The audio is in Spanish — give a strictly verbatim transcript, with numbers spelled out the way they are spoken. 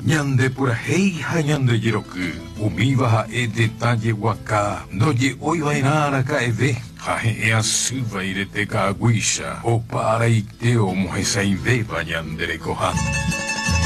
Ñande purahéiha ñandejeroky, umíva ha'e detalle guaka, ndoje oivairãrã ka'eve, ha he'ẽ asýva irete ka'aguycha, opa araite omohesãivéva ñande rekoha.